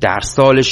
در سال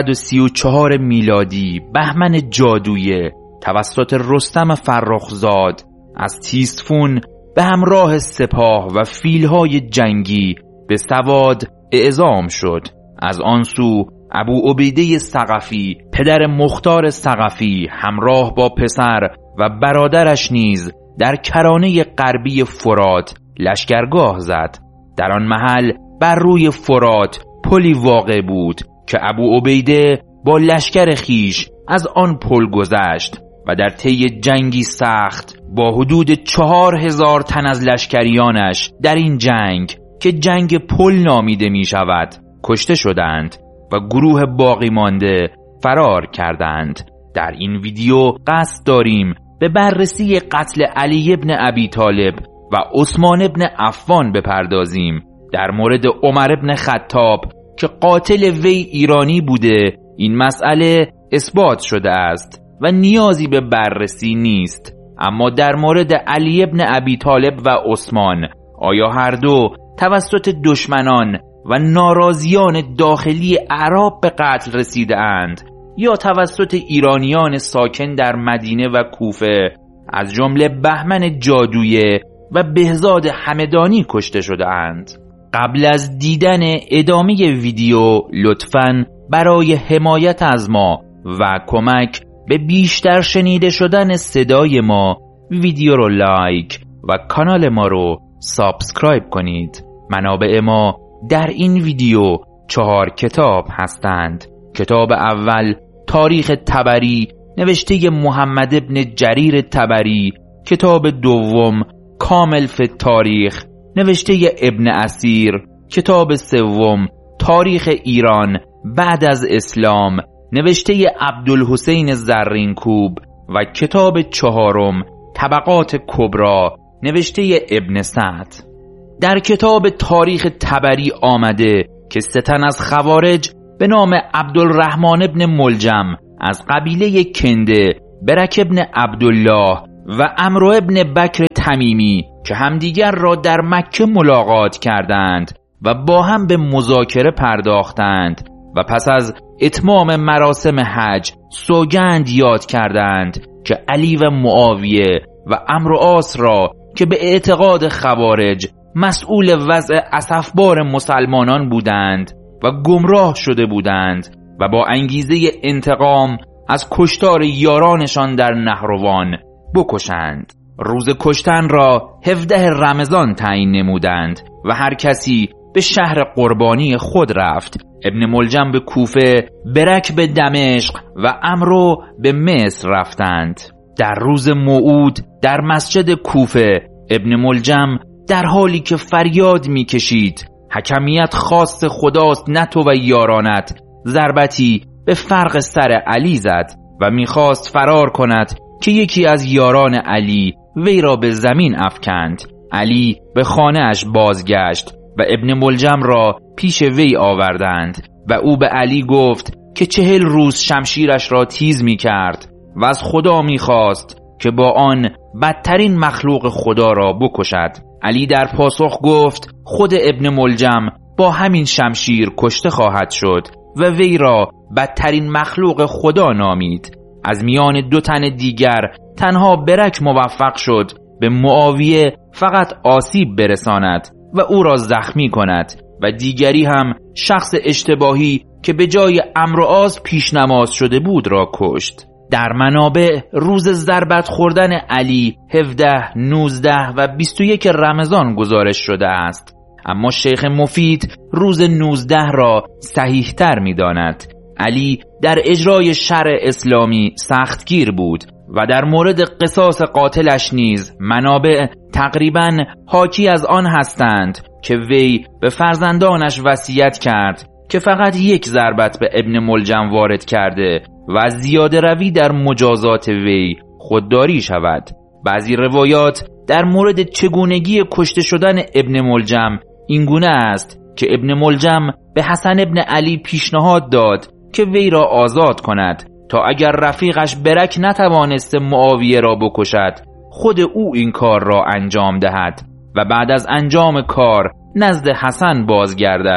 634 میلادی بهمن جادویه توسط رستم فرخزاد از تیسفون به همراه سپاه و فیلهای جنگی به سواد اعزام شد. از آن سو ابو عبیده ثقفی پدر مختار ثقفی همراه با پسر و برادرش نیز در کرانه غربی فرات لشکرگاه زد. در آن محل بر روی فرات پلی واقع بود که ابو عبیده با لشکر خیش از آن پل گذشت و در طی جنگی سخت با حدود 4000 تن از لشکریانش در این جنگ که جنگ پل نامیده می شود کشته شدند و گروه باقی مانده فرار کردند. در این ویدیو قصد داریم به بررسی قتل علی ابن ابی طالب و عثمان ابن عفان بپردازیم. در مورد عمر ابن خطاب که قاتل وی ایرانی بوده این مسئله اثبات شده است و نیازی به بررسی نیست، اما در مورد علی ابن ابی طالب و عثمان آیا هر دو توسط دشمنان و ناراضیان داخلی اعراب به قتل رسیده اند یا توسط ایرانیان ساکن در مدینه و کوفه از جمله بهمن جادویه و بهزاد همدانی کشته شده اند؟ قبل از دیدن ادامه ویدیو لطفاً برای حمایت از ما و کمک به بیشتر شنیده شدن صدای ما ویدیو رو لایک و کانال ما رو سابسکرایب کنید. منابع ما در این ویدیو 4 کتاب هستند. کتاب اول تاریخ طبری نوشته محمد ابن جریر طبری، کتاب دوم کامل فی تاریخ نوشته ابن اسیر، کتاب سوم تاریخ ایران بعد از اسلام نوشته عبدالحسین زرینکوب و کتاب چهارم طبقات کبری نوشته ابن سعد. در کتاب تاریخ طبری آمده که 3 تن از خوارج به نام عبدالرحمن ابن ملجم از قبیله کنده، برک ابن عبدالله و عمرو ابن بکر تمیمی که همدیگر را در مکه ملاقات کردند و با هم به مذاکره پرداختند و پس از اتمام مراسم حج سوگند یاد کردند که علی و معاویه و عمرو و عاص را که به اعتقاد خوارج مسئول وضع اسفبار مسلمانان بودند و گمراه شده بودند و با انگیزه انتقام از کشتار یارانشان در نهروان بکشند. روز کشتن را 17 رمضان تعیین نمودند و هر کسی به شهر قربانی خود رفت. ابن ملجم به کوفه، برک به دمشق و عمرو به مصر رفتند. در روز موعود در مسجد کوفه ابن ملجم در حالی که فریاد می‌کشید حکمیت خاص خداست نه تو و یارانت، ضربتی به فرق سر علی زد و می‌خواست فرار کند که یکی از یاران علی وی را به زمین افکند. علی به خانه اش بازگشت و ابن ملجم را پیش وی آوردند و او به علی گفت که 40 روز شمشیرش را تیز می کرد و از خدا می خواست که با آن بدترین مخلوق خدا را بکشد. علی در پاسخ گفت خود ابن ملجم با همین شمشیر کشته خواهد شد و وی را بدترین مخلوق خدا نامید. از میان 2 تن دیگر تنها برک موفق شد به معاویه فقط آسیب برساند و او را زخمی کند و دیگری هم شخص اشتباهی که به جای عمرو و عاص پیش نماز شده بود را کشت. در منابع روز ضربت خوردن علی 17، 19 و 21 رمضان گزارش شده است، اما شیخ مفید روز 19 را صحیح تر می داند. علی در اجرای شرع اسلامی سختگیر بود و در مورد قصاص قاتلش نیز منابع تقریباً حاکی از آن هستند که وی به فرزندانش وصیت کرد که فقط 1 ضربت به ابن ملجم وارد کرده و از زیاده روی در مجازات وی خودداری شود. بعضی روایات در مورد چگونگی کشته شدن ابن ملجم اینگونه است که ابن ملجم به حسن ابن علی پیشنهاد داد که وی را آزاد کند تا اگر رفیقش برک نتوانست معاویه را بکشد خود او این کار را انجام دهد و بعد از انجام کار نزد حسن بازگردد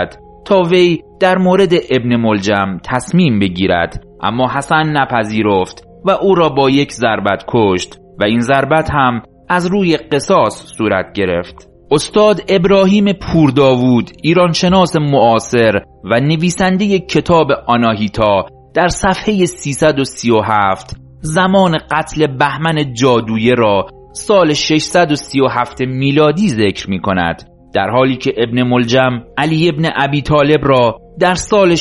تا وی در مورد ابن ملجم تصمیم بگیرد، اما حسن نپذیرفت و او را با یک ضربت کشت و این ضربت هم از روی قصاص صورت گرفت. استاد ابراهیم پورداوود، ایرانشناس معاصر و نویسنده کتاب آناهیتا، در صفحه 337 زمان قتل بهمن جادویه را سال 637 میلادی ذکر می کند، در حالی که ابن ملجم علی ابن ابی طالب را در سال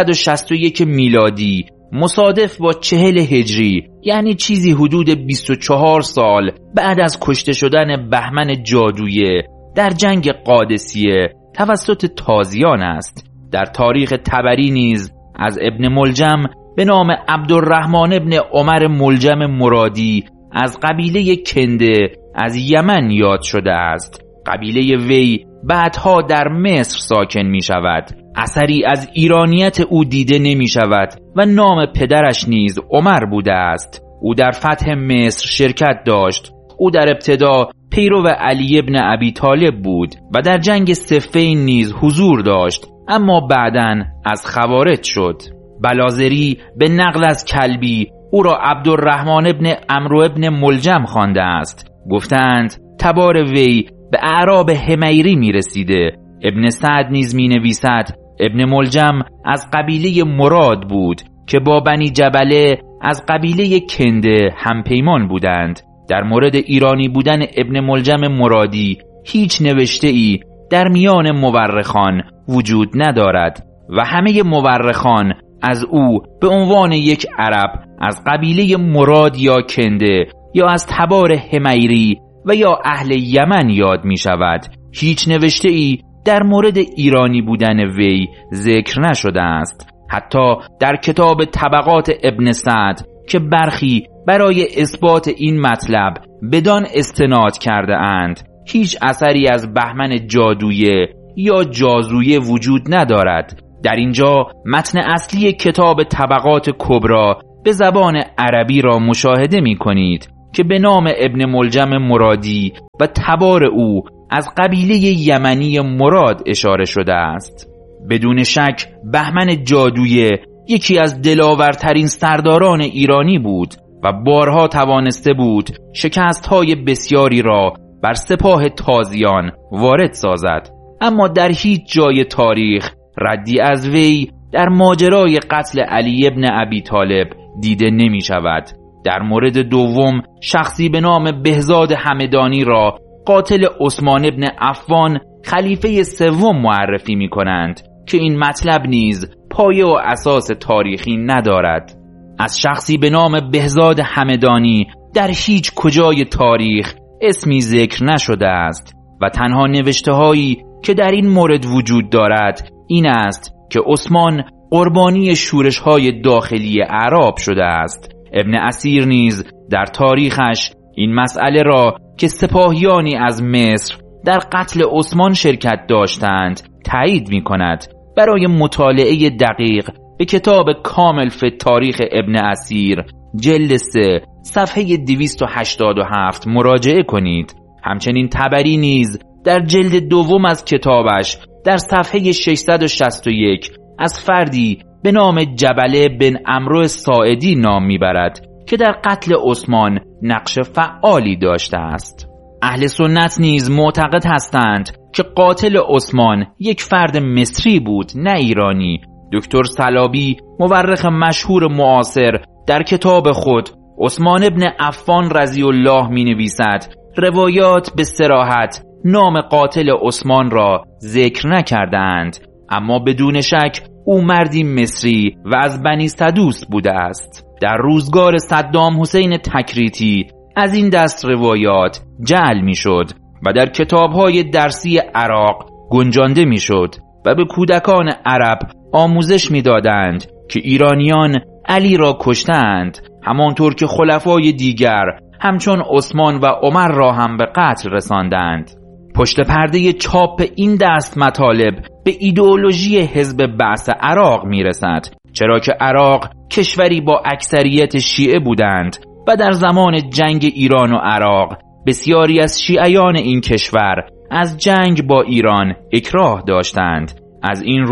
661 میلادی مصادف با 40 هجری، یعنی چیزی حدود 24 سال بعد از کشته شدن بهمن جادویه در جنگ قادسیه توسط تازیان است. در تاریخ طبری نیز از ابن ملجم به نام عبدالرحمن ابن عمر ملجم مرادی از قبیله کنده از یمن یاد شده است. قبیله وی بعدها در مصر ساکن می شود. اثری از ایرانیت او دیده نمی شود و نام پدرش نیز عمر بوده است. او در فتح مصر شرکت داشت. او در ابتدا پیرو علی ابن ابی طالب بود و در جنگ صفین نیز حضور داشت، اما بعداً از خوارج شد. بلازری به نقل از کلبی او را عبدالرحمن ابن عمرو ابن ملجم خوانده است. گفتند تبار وی به اعراب حمیری می رسیده. ابن سعد نیز می نویسد ابن ملجم از قبیله مراد بود که با بنی جبله از قبیله کنده همپیمان بودند. در مورد ایرانی بودن ابن ملجم مرادی هیچ نوشته ای در میان مورخان وجود ندارد و همه مورخان از او به عنوان یک عرب از قبیله مراد یا کنده یا از تبار حمیری و یا اهل یمن یاد می شود. هیچ نوشته ای در مورد ایرانی بودن وی ذکر نشده است. حتی در کتاب طبقات ابن سعد که برخی برای اثبات این مطلب بدان استناد کرده اند، هیچ اثری از بهمن جادویه یا جازویه وجود ندارد. در اینجا متن اصلی کتاب طبقات کبرا به زبان عربی را مشاهده می کنید که به نام ابن ملجم مرادی و تبار او از قبیله یمنی مراد اشاره شده است. بدون شک بهمن جادویه یکی از دلاورترین سرداران ایرانی بود و بارها توانسته بود شکست‌های بسیاری را بر سپاه تازیان وارد سازد، اما در هیچ جای تاریخ ردی از وی در ماجرای قتل علی ابن ابی طالب دیده نمی شود. در مورد دوم شخصی به نام بهزاد همدانی را قاتل عثمان ابن عفان خلیفه سوم معرفی می کنند که این مطلب نیز پایه و اساس تاریخی ندارد. از شخصی به نام بهزاد همدانی در هیچ کجای تاریخ اسمی ذکر نشده است و تنها نوشته هایی که در این مورد وجود دارد این است که عثمان قربانی شورش های داخلی اعراب شده است. ابن اسیر نیز در تاریخش این مسئله را که سپاهیانی از مصر در قتل عثمان شرکت داشتند تایید می کند. برای مطالعه دقیق به کتاب کامل فی تاریخ ابن اسیر جلد 3 صفحه 287 مراجعه کنید. همچنین طبری نیز در جلد دوم از کتابش در صفحه 661 از فردی به نام جبله بن عمرو ساعدی نام میبرد که در قتل عثمان نقش فعالی داشته است. اهل سنت نیز معتقد هستند که قاتل عثمان یک فرد مصری بود، نه ایرانی. دکتر سلابی مورخ مشهور معاصر در کتاب خود عثمان ابن عفان رضی الله می نویسد روایات به صراحت نام قاتل عثمان را ذکر نکردند، اما بدون شک او مردی مصری و از بنی سدوس بوده است. در روزگار صدام حسین تکریتی از این دست روایات جعل می شد و در کتاب‌های درسی عراق گنجانده می شد و به کودکان عرب آموزش می دادند که ایرانیان علی را کشتند، همانطور که خلفای دیگر همچون عثمان و عمر را هم به قتل رساندند. پشت پرده چاپ این دست مطالب به ایدئولوژی حزب بعث عراق می رسد، چرا که عراق کشوری با اکثریت شیعه بودند و در زمان جنگ ایران و عراق بسیاری از شیعیان این کشور از جنگ با ایران اکراه داشتند. از این رو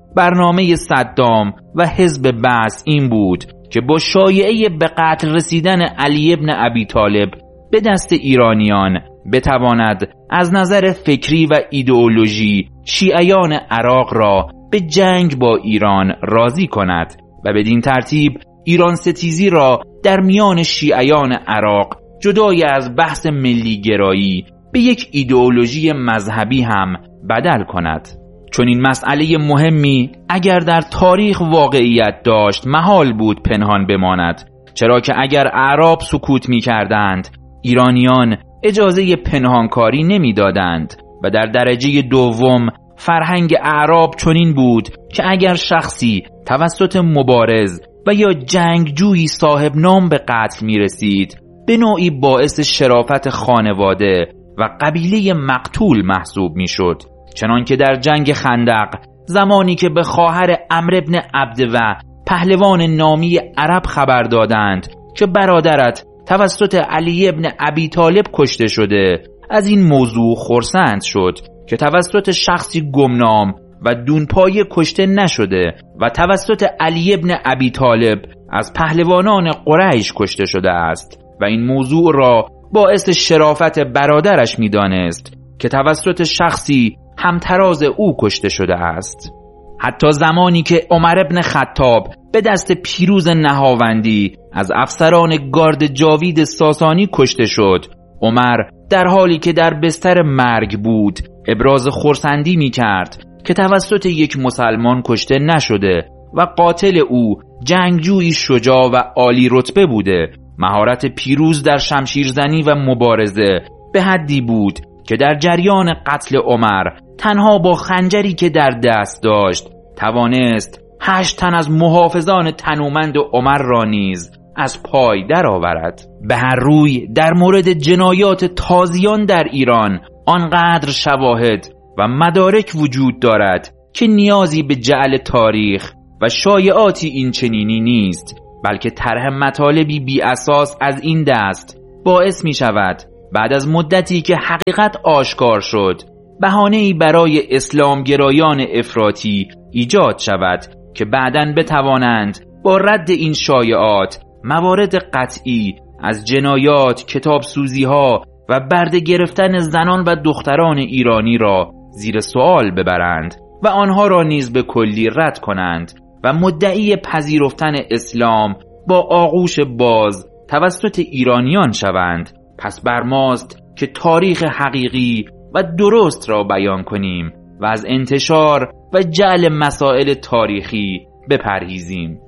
برنامه صدام و حزب بعث این بود که با شایعه به قتل رسیدن علی ابن ابی طالب به دست ایرانیان بتواند از نظر فکری و ایدئولوژی شیعیان عراق را به جنگ با ایران راضی کند و بدین ترتیب ایران ستیزی را در میان شیعیان عراق جدای از بحث ملی گرایی به یک ایدئولوژی مذهبی هم بدل کند. چون این مسئله مهمی اگر در تاریخ واقعیت داشت محال بود پنهان بماند، چرا که اگر اعراب سکوت می کردند ایرانیان اجازه پنهانکاری نمی دادند و در درجه دوم فرهنگ اعراب چنین بود که اگر شخصی توسط مبارز و یا جنگجویی صاحب نام به قتل می رسید به نوعی باعث شرافت خانواده و قبیله مقتول محسوب می شد. چنان که در جنگ خندق زمانی که به خواهر عمرو بن عبده پهلوان نامی عرب خبر دادند که برادرت توسط علی ابن ابی طالب کشته شده، از این موضوع خرسند شد که توسط شخصی گمنام و دونپایه کشته نشده و توسط علی ابن ابی طالب از پهلوانان قریش کشته شده است و این موضوع را باعث شرافت برادرش می‌دانست که توسط شخصی همتراز او کشته شده است. حتی زمانی که عمر ابن خطاب به دست پیروز نهاوندی از افسران گارد جاوید ساسانی کشته شد، عمر در حالی که در بستر مرگ بود ابراز خرسندی می کرد که توسط یک مسلمان کشته نشده و قاتل او جنگجویی شجاع و عالی رتبه بوده. مهارت پیروز در شمشیرزنی و مبارزه به حدی بود که در جریان قتل عمر تنها با خنجری که در دست داشت توانست 8 تن از محافظان تنومند عمر را نیز از پای درآورد. به هر روی در مورد جنایات تازیان در ایران آنقدر شواهد و مدارک وجود دارد که نیازی به جعل تاریخ و شایعاتی این چنینی نیست، بلکه طرح مطالبی بی اساس از این دست باعث می شود بعد از مدتی که حقیقت آشکار شد بهانه‌ای برای اسلامگرایان افراطی ایجاد شود که بعداً بتوانند با رد این شایعات موارد قطعی از جنایات، کتابسوزی‌ها و برده گرفتن زنان و دختران ایرانی را زیر سوال ببرند و آنها را نیز به کلی رد کنند و مدعی پذیرفتن اسلام با آغوش باز توسط ایرانیان شوند. پس بر ماست که تاریخ حقیقی و درست را بیان کنیم و از انتشار و جعل مسائل تاریخی بپرهیزیم.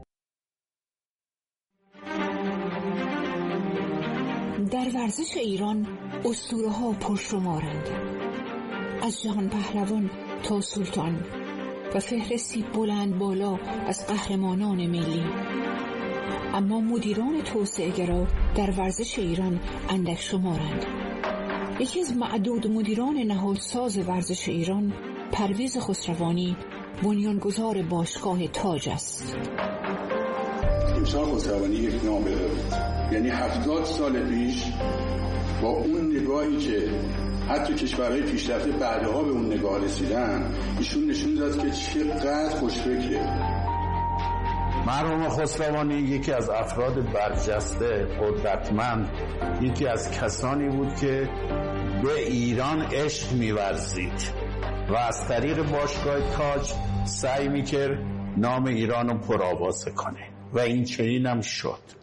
در ورزش ایران اسطوره‌ها پرشمارند، از جهان پهلوان تا سلطان و فهرستی بلند بالا از قهرمانان ملی. اما مدیران توسعه‌گرا در ورزش ایران اندک شمارند. یکی از معدود مدیران نهادساز ورزش ایران، پرویز خسروانی، بنیانگذار باشگاه تاج است. امسال خسروانی یک نابغه بود، یعنی 70 سال پیش با اون نگاهی که حتی کشورهای پیشرفته بعدها به اون نگاه رسیدن، ایشون نشون داد که چقدر خوشفکره. مرحوم خسروانی یکی از افراد برجسته، قدرتمند، یکی از کسانی بود که به ایران عشق می‌ورزید و از طریق باشگاه تاج سعی می‌کرد نام ایران رو پرآوازه کنه و این چنین هم شد.